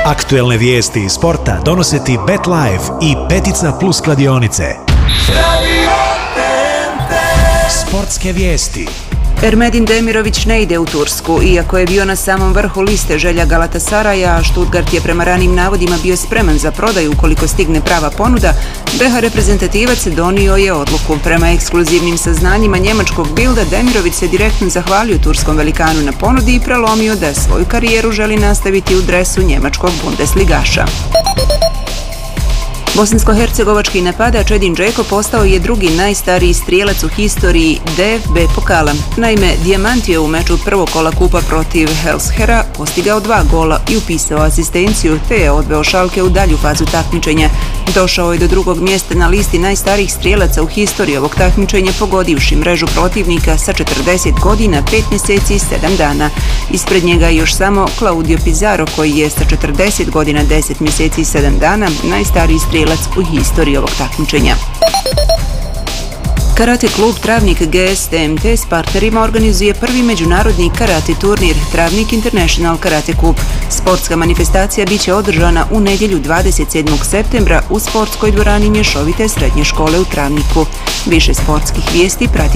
Aktuelne vijesti iz sporta donose ti BetLife i Petica Plus kladionice. Sportske vijesti. Ermedin Demirović ne ide u Tursku. Iako je bio na samom vrhu liste želja Galatasaraja, a Stuttgart je prema ranim navodima bio spreman za prodaju ukoliko stigne prava ponuda, BH reprezentativac donio je odluku. Prema ekskluzivnim saznanjima njemačkog Bilda, Demirović se direktno zahvalio turskom velikanu na ponudi i prelomio da svoju karijeru želi nastaviti u dresu njemačkog Bundesligaša. Bosansko-hercegovački napadač Edin Džeko postao je drugi najstariji strijelac u historiji DFB pokala. Naime, Dijamant je u meču prvog kola kupa protiv Helshera postigao 2 gola i upisao asistenciju, te je odveo Schalke u dalju fazu takmičenja. Došao je do drugog mjesta na listi najstarijih strijelaca u historiji ovog takmičenja, pogodivši mrežu protivnika sa 40 godina, 5 mjeseci i 7 dana. Ispred njega je još samo Claudio Pizarro, koji je sa 40 godina, 10 mjeseci i 7 dana najstariji strijelac u historiji ovog takmičenja. Karate klub Travnik GSTMT s partnerima organizuje prvi međunarodni karate turnir Travnik International Karate Cup. Sportska manifestacija biće održana u nedjelju 27. septembra u sportskoj dvorani mješovite srednje škole u Travniku. Više sportskih vijesti prati